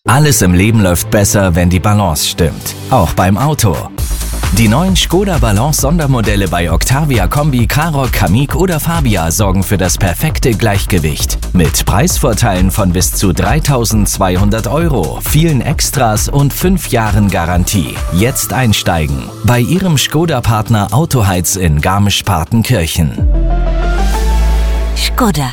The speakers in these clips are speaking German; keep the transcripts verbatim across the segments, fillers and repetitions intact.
Alles im Leben läuft besser, wenn die Balance stimmt. Auch beim Auto. Die neuen Škoda Balance Sondermodelle bei Octavia Kombi, Karoq, Kamiq oder Fabia sorgen für das perfekte Gleichgewicht. Mit Preisvorteilen von bis zu dreitausendzweihundert Euro, vielen Extras und fünf Jahren Garantie. Jetzt einsteigen. Bei Ihrem Škoda-Partner Autoheiz in Garmisch-Partenkirchen. Škoda.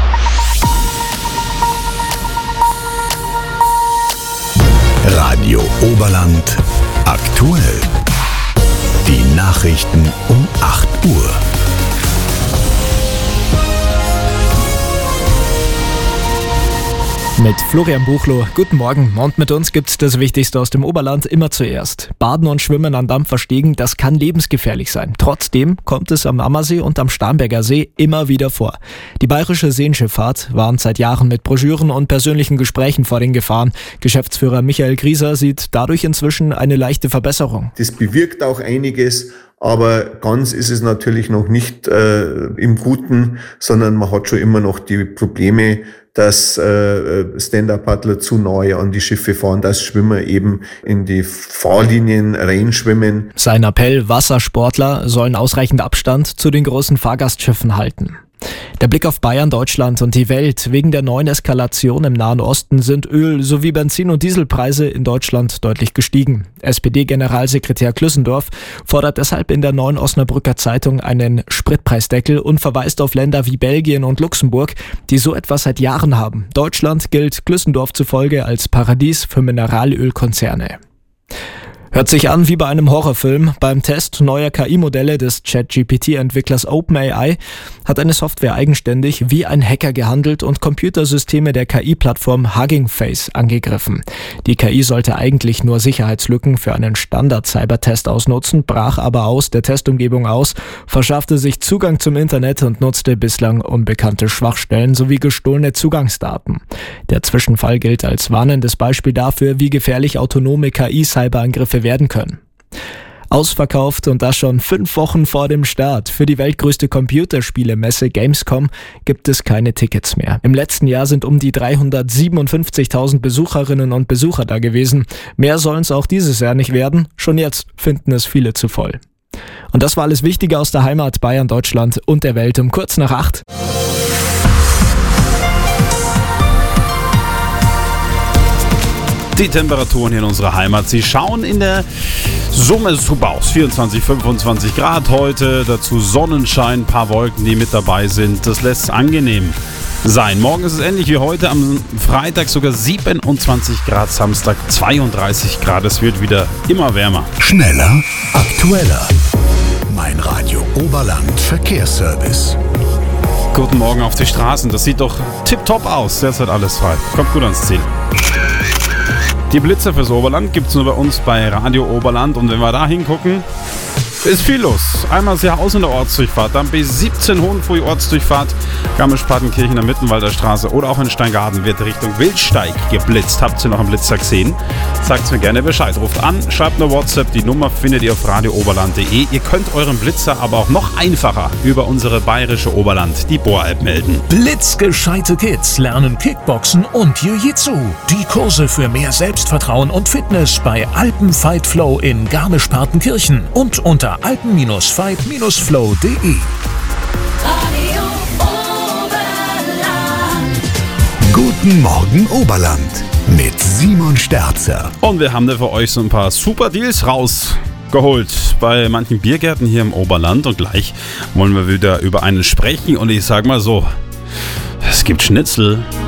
Radio Oberland aktuell. Die Nachrichten um acht Uhr. Mit Florian Buchloh. Guten Morgen. Und mit uns gibt's das Wichtigste aus dem Oberland immer zuerst. Baden und Schwimmen an Dampferstegen, das kann lebensgefährlich sein. Trotzdem kommt es am Ammersee und am Starnberger See immer wieder vor. Die Bayerische Seenschifffahrt warnt seit Jahren mit Broschüren und persönlichen Gesprächen vor den Gefahren. Geschäftsführer Michael Grieser sieht dadurch inzwischen eine leichte Verbesserung. Das bewirkt auch einiges. Aber ganz ist es natürlich noch nicht äh, im Guten, sondern man hat schon immer noch die Probleme, dass äh, Stand-Up-Paddler zu nahe an die Schiffe fahren, dass Schwimmer eben in die Fahrlinien reinschwimmen. Sein Appell, Wassersportler sollen ausreichend Abstand zu den großen Fahrgastschiffen halten. Der Blick auf Bayern, Deutschland und die Welt. Wegen der neuen Eskalation im Nahen Osten sind Öl- sowie Benzin- und Dieselpreise in Deutschland deutlich gestiegen. S P D-Generalsekretär Klüssendorf fordert deshalb in der neuen Osnabrücker Zeitung einen Spritpreisdeckel und verweist auf Länder wie Belgien und Luxemburg, die so etwas seit Jahren haben. Deutschland gilt Klüssendorf zufolge als Paradies für Mineralölkonzerne. Hört sich an wie bei einem Horrorfilm. Beim Test neuer K I-Modelle des Chat-G P T-Entwicklers OpenAI hat eine Software eigenständig wie ein Hacker gehandelt und Computersysteme der K I-Plattform Hugging Face angegriffen. Die K I sollte eigentlich nur Sicherheitslücken für einen Standard-Cybertest ausnutzen, brach aber aus der Testumgebung aus, verschaffte sich Zugang zum Internet und nutzte bislang unbekannte Schwachstellen sowie gestohlene Zugangsdaten. Der Zwischenfall gilt als warnendes Beispiel dafür, wie gefährlich autonome K I-Cyberangriffe werden können. Ausverkauft und das schon fünf Wochen vor dem Start. Für die weltgrößte Computerspielemesse Gamescom gibt es keine Tickets mehr. Im letzten Jahr sind um die dreihundertsiebenundfünfzigtausend Besucherinnen und Besucher da gewesen. Mehr sollen es auch dieses Jahr nicht werden. Schon jetzt finden es viele zu voll. Und das war alles Wichtige aus der Heimat, Bayern, Deutschland und der Welt um kurz nach acht. Die Temperaturen hier in unserer Heimat, sie schauen in der Summe super aus. vierundzwanzig, fünfundzwanzig Grad heute, dazu Sonnenschein, ein paar Wolken, die mit dabei sind. Das lässt es angenehm sein. Morgen ist es ähnlich wie heute, am Freitag sogar siebenundzwanzig Grad, Samstag zweiunddreißig Grad. Es wird wieder immer wärmer. Schneller, aktueller. Mein Radio Oberland Verkehrsservice. Guten Morgen auf die Straßen, das sieht doch tipptopp aus. Derzeit alles frei. Kommt gut ans Ziel. Die Blitzer fürs Oberland gibt es nur bei uns bei Radio Oberland und wenn wir da hingucken, ist viel los. Einmal sehr aus in der Ortsdurchfahrt, dann B siebzehn Hohenfrüh Ortsdurchfahrt, Garmisch-Partenkirchen der Mittenwalder Straße oder auch in Steingaden wird Richtung Wildsteig geblitzt. Habt ihr noch einen Blitzer gesehen? Sagt mir gerne Bescheid. Ruft an, schreibt eine WhatsApp, die Nummer findet ihr auf radiooberland punkt de. Ihr könnt euren Blitzer aber auch noch einfacher über unsere bayerische Oberland, die Bohr-App, melden. Blitzgescheite Kids lernen Kickboxen und Jiu-Jitsu. Die Kurse für mehr Selbstvertrauen und Fitness bei Alpen Fight Flow in Garmisch-Partenkirchen und unter alpen fight flow punkt de. Guten Morgen Oberland mit Simon Sterzer. Und wir haben da für euch so ein paar super Deals rausgeholt bei manchen Biergärten hier im Oberland. Und gleich wollen wir wieder über einen sprechen. Und ich sag mal so, es gibt Schnitzel